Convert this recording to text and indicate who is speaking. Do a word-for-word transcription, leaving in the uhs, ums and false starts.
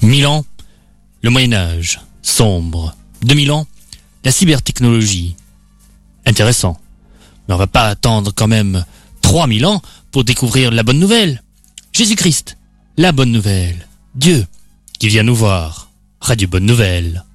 Speaker 1: Mille ans, le Moyen-Âge, sombre. Deux mille ans, la cybertechnologie. Intéressant. Mais on va pas attendre quand même trois mille ans pour découvrir la bonne nouvelle. Jésus-Christ, la bonne nouvelle. Dieu qui vient nous voir. Radio Bonne Nouvelle.